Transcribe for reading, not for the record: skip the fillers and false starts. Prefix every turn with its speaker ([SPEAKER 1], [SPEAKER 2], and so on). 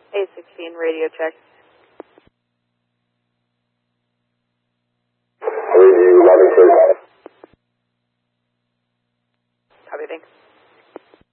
[SPEAKER 1] A16 radio check.
[SPEAKER 2] Radio 11 clear.
[SPEAKER 1] Copy, thanks.